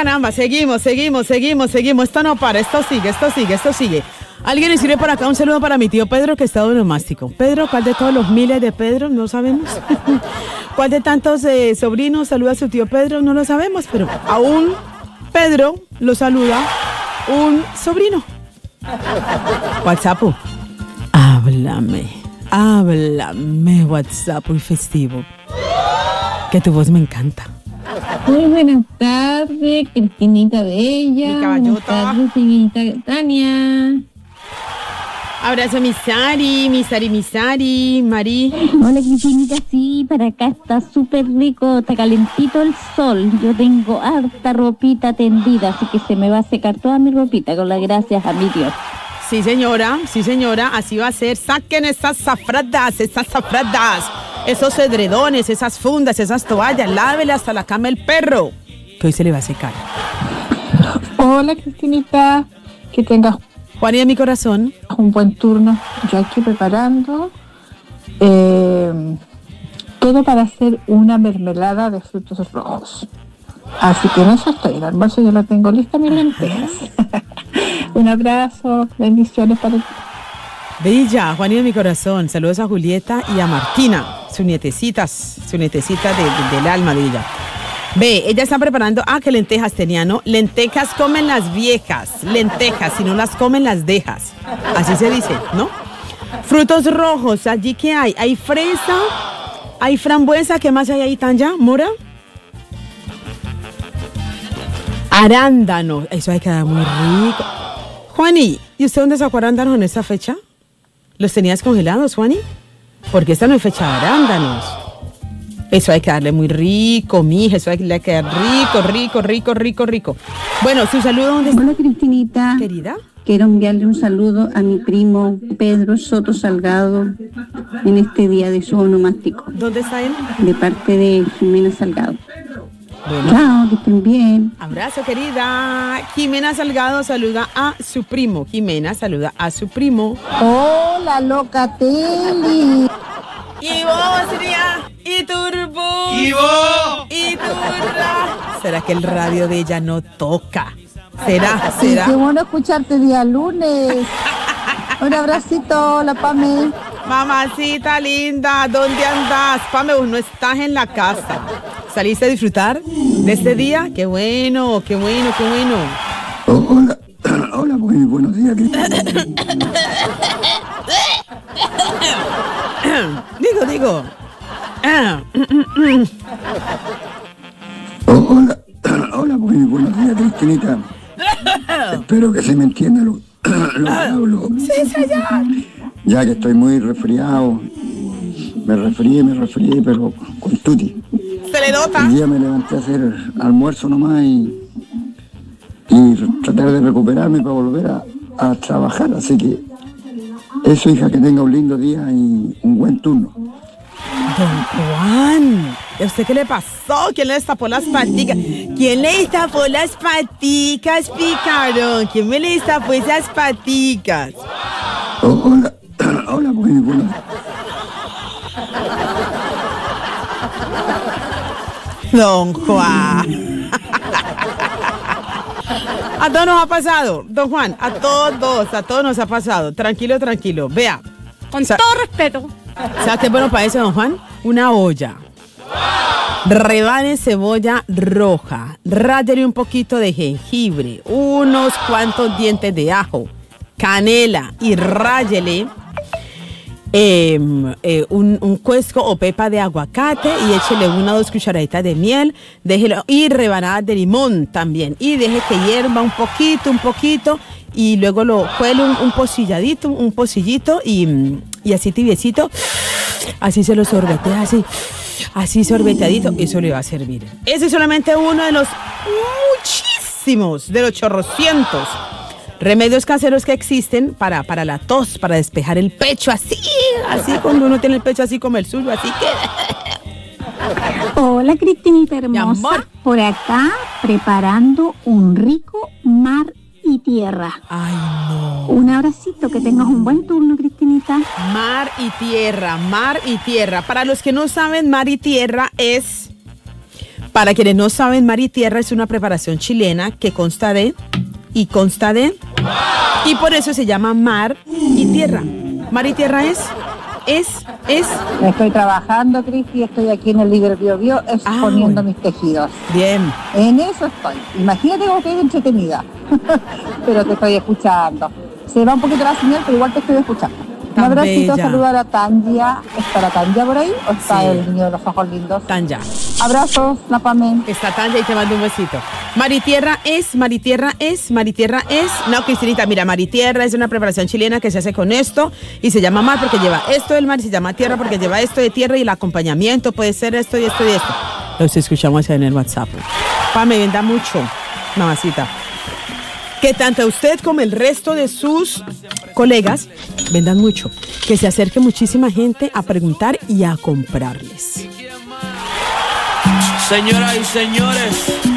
caramba, seguimos. Esto no para, esto sigue. ¿Alguien le sirve por acá un saludo para mi tío Pedro que está onomástico? Pedro, ¿cuál de todos los miles de Pedro? No sabemos. ¿Cuál de tantos sobrinos saluda a su tío Pedro? No lo sabemos, pero a un Pedro lo saluda un sobrino. WhatsApp. Háblame, WhatsApp y festivo. Que tu voz me encanta. Muy buenas tardes, Cristinita Bella. Mi caballota. Buenas tardes, señorita Tania. Abrazo mi Sari, Mari. Hola, Cristinita, sí, para acá está súper rico, está calentito el sol. Yo tengo harta ropita tendida, así que se me va a secar toda mi ropita, con las gracias a mi Dios. Sí, señora, así va a ser. Saquen esas zafradas, esos edredones, esas fundas, esas toallas, lávele hasta la cama el perro, que hoy se le va a secar. Hola, Cristinita, que tengas Juan y de mi corazón. un buen turno. Yo aquí preparando todo para hacer una mermelada de frutos rojos. Así que en eso estoy. El almuerzo yo lo tengo lista, mis lentejas. Un abrazo, bendiciones para ti. Bella, Juan y de mi corazón. Saludos a Julieta y a Martina, su nietecita del alma de ella. Ve, ella está preparando, que lentejas tenía, ¿no? Lentejas comen las viejas, lentejas, si no las comen las dejas. Así se dice, ¿no? Frutos rojos, allí que hay fresa, hay frambuesa, ¿qué más hay ahí, Tanya? ¿Mora? Arándano, eso hay que dar muy rico. Juani, ¿y usted dónde sacó arándanos en esta fecha? ¿Los tenías congelados, Juani? Porque esta no es fecha de arándanos. Eso hay que darle muy rico, mija, eso hay que dar rico. Bueno, su saludo, ¿dónde está? Hola, Cristinita. Querida. Quiero enviarle un saludo a mi primo Pedro Soto Salgado en este día de su onomástico, ¿Dónde está él? de parte de Jimena Salgado. Bueno. Chao, que estén bien. Abrazo, querida. Jimena Salgado saluda a su primo. Hola, Locatelli. Y vos, sería. Y Turbo. Y Turra. ¿Será que el radio de ella no toca? ¿Será? Sí, qué bueno escucharte día lunes. Un abracito, la Pame. Mamacita linda, ¿dónde andás? Pame, vos no estás en la casa. ¿Saliste a disfrutar de este día? Qué bueno. Hola, muy buenos días, Cristina. Digo. Hola, muy buenos días, Cristinita. Espero que se me entienda lo que hablo. Sí, señor. Ya que estoy muy resfriado. Me resfrié, pero con tutti. Se le nota. El día me levanté a hacer almuerzo nomás y tratar de recuperarme para volver a trabajar. Así que eso, hija, que tenga un lindo día y un buen turno. Don Juan, ¿a usted qué le pasó? ¿Quién le destapó las paticas? ¿Quién le destapó las paticas, picarón? ¿Quién me le destapó esas paticas? Hola, muy buenos. Don Juan. A todos nos ha pasado, don Juan, a todos nos ha pasado. Tranquilo. Vea. Con todo respeto. ¿Sabes qué es bueno para eso, don Juan? Una olla. Rebane cebolla roja. Ráyele un poquito de jengibre. Unos cuantos dientes de ajo. Canela. Y ráyele un cuesco o pepa de aguacate y échele 1 o 2 cucharaditas de miel, déjelo, y rebanadas de limón también, y deje que hierva un poquito y luego lo cuele un pocillito y así tibiecito, así se lo sorbetea, así sorbeteadito, eso le va a servir. Ese es solamente uno de los muchísimos, de los chorrocientos remedios caseros que existen para la tos, para despejar el pecho, así cuando uno tiene el pecho así como el suyo, así que... Hola, Cristinita hermosa. Mi amor. Por acá preparando un rico mar y tierra. Ay, no. Un abracito, que tengas un buen turno, Cristinita. Mar y tierra. Para los que no saben, mar y tierra es Para quienes no saben, mar y tierra es una preparación chilena que consta de y por eso se llama mar y tierra. Mar y tierra es. Estoy trabajando, Cristi, estoy aquí en el Líder Bio Bio exponiendo mis tejidos. Bien. En eso estoy. Imagínate cómo estoy entretenida. Pero te estoy escuchando. Se va un poquito la señal, pero igual te estoy escuchando. Un abracito, saludar a Tanya. ¿Está la Tanya por ahí o está el niño de los ojos lindos? Tanya. Abrazos, la Pamela. Está Tanya y te mando un besito. Maritierra es. No, Cristinita, mira, maritierra es una preparación chilena que se hace con esto y se llama mar porque lleva esto del mar y se llama tierra porque lleva esto de tierra y el acompañamiento puede ser esto y esto y esto. Los escuchamos en el WhatsApp. Me venda mucho, mamacita. Que tanto usted como el resto de sus colegas vendan mucho. Que se acerque muchísima gente a preguntar y a comprarles. Señoras y señores,